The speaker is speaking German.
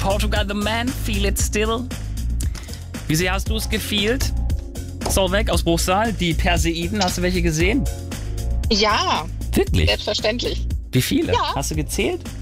Portugal, The Man, Feel It Still. Wie sehr hast du es gefühlt? Solveig aus Bruchsal, die Perseiden, hast du welche gesehen? Ja, Wirklich? selbstverständlich. Wie viele? Ja. Hast du gezählt?